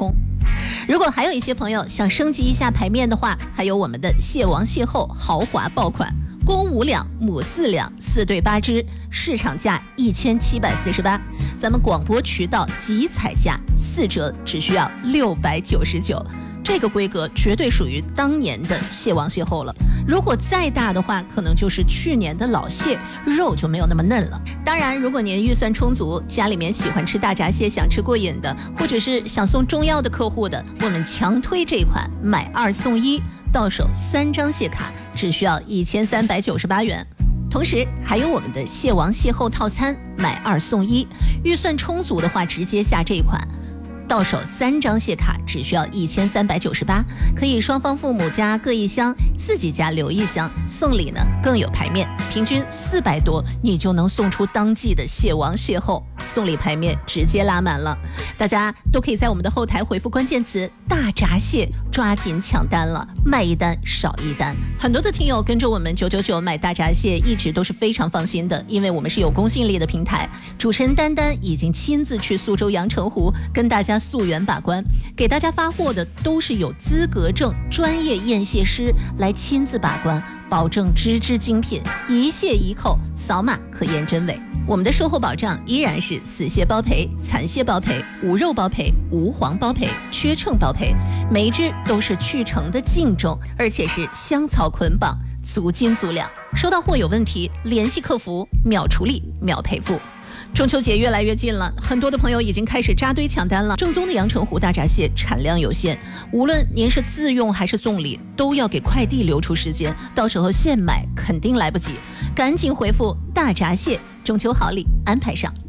空。如果还有一些朋友想升级一下牌面的话，还有我们的蟹王蟹后豪华爆款，公5两，母4两，4对8只，市场价1748，咱们广播渠道即采价4折，只需要699。这个规格绝对属于当年的蟹王蟹后了，如果再大的话，可能就是去年的老蟹，肉就没有那么嫩了。当然，如果您预算充足，家里面喜欢吃大闸蟹，想吃过瘾的，或者是想送中药的客户的，我们强推这款买2送1，到手3张蟹卡，只需要1398元。同时还有我们的蟹王蟹后套餐买2送1，预算充足的话，直接下这款。到手3张蟹卡只需要1398，可以双方父母家各1箱，自己家留1箱，送礼呢更有排面，平均400多，你就能送出当季的蟹王蟹后，送礼排面直接拉满了。大家都可以在我们的后台回复关键词大闸蟹，抓紧抢单了，卖1单少1单。很多的听友跟着我们999买大闸蟹一直都是非常放心的，因为我们是有公信力的平台，主持人丹丹已经亲自去苏州阳澄湖跟大家溯源把关，给大家发货的都是有资格证专业验蟹师来亲自把关，保证只精品，一蟹一扣，扫码可验真伪。我们的售后保障依然是死蟹包赔、残蟹包赔、无肉包赔、无黄包赔、缺秤包赔，每一只都是去成的净重，而且是香草捆绑，足斤足两。收到货有问题，联系客服，秒处理，秒赔付。中秋节越来越近了，很多的朋友已经开始扎堆抢单了。正宗的阳澄湖大闸蟹产量有限，无论您是自用还是送礼，都要给快递留出时间，到时候现买肯定来不及。赶紧回复大闸蟹，中秋好礼安排上。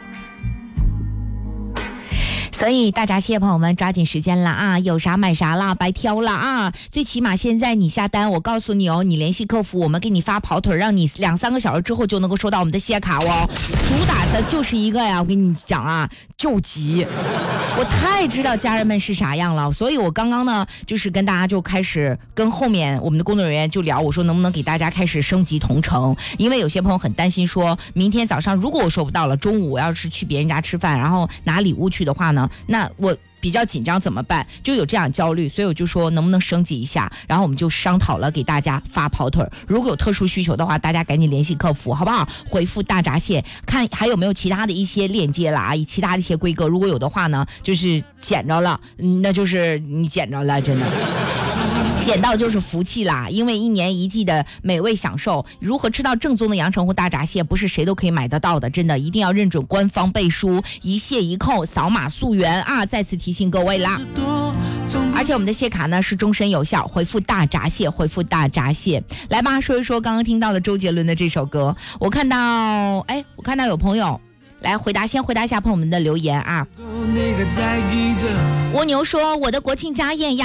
所以大闸蟹朋友们抓紧时间了啊，有啥买啥了，白挑了啊！最起码现在你下单，我告诉你哦，你联系客服，我们给你发跑腿，让你2-3个小时之后就能够收到我们的蟹卡哦。主打的就是一个呀，我跟你讲啊，救急。我太知道家人们是啥样了，所以我刚刚呢，就是跟大家就开始跟后面我们的工作人员就聊，我说能不能给大家开始升级同城，因为有些朋友很担心说，明天早上如果我收不到了，中午我要是去别人家吃饭，然后拿礼物去的话呢，那我比较紧张怎么办？就有这样焦虑，所以我就说能不能升级一下，然后我们就商讨了给大家发跑腿，如果有特殊需求的话，大家赶紧联系客服好不好？回复大闸蟹，看还有没有其他的一些链接啦，其他的一些规格，如果有的话呢，就是捡着了，那就是你捡着了，真的。捡到就是福气啦，因为1年1季的美味享受，如何吃到正宗的阳澄湖大闸蟹，不是谁都可以买得到的，真的一定要认准官方背书，一蟹一扣，扫码溯源啊！再次提醒各位啦。而且我们的蟹卡呢是终身有效，回复大闸蟹，回复大闸蟹，来吧，说一说刚刚听到的周杰伦的这首歌。我看到有朋友来先回答一下朋友们的留言啊。蜗牛说，我的国庆家宴